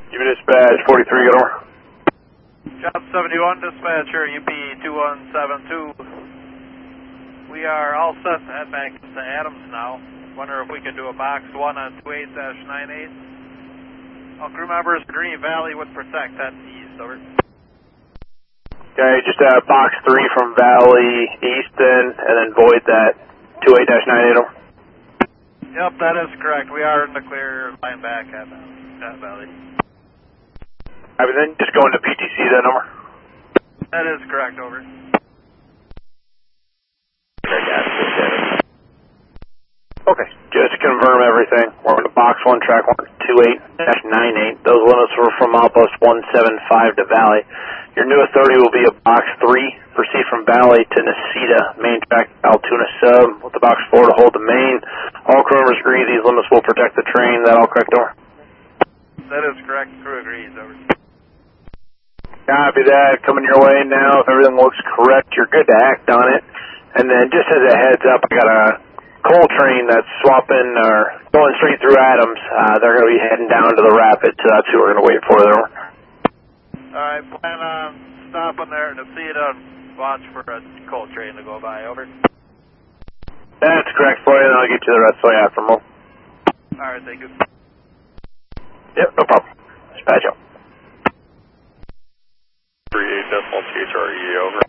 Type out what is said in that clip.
Give me dispatch 43, get over. Job 71, dispatcher, UP 2172. We are all set to head back to Adams now. Wonder if we can do a box 1 on 28-98. All crew members, Green Valley would protect that east, over. Okay, just box 3 from Valley East then, and then void that 28-98 over. Yep, that is correct. We are in the clear, line back at Valley. Everything, just going to PTC then, over. That is correct, over. Okay, just to confirm everything, we're going to box 1, track 128-98. Those limits were from outpost 175 to Valley. Your new authority will be a box 3, proceed from Valley to Nacita, main track Altoona sub, with the box 4 to hold the main. All crew members agree these limits will protect the train. That all correct, over? That is correct. Crew agrees, over. Copy that. Coming your way now. If everything looks correct, you're good to act on it. And then just as a heads up, I got a coal train that's swapping or going straight through Adams. They're going to be heading down to the Rapids, so that's who we're going to wait for there. All right, plan on stopping there to see it and watch for a coal train to go by, over. That's correct for you, and I'll get you the rest of the way after them. All right, thank you. Yep, no problem. Dispatch out. 38.THRE, over.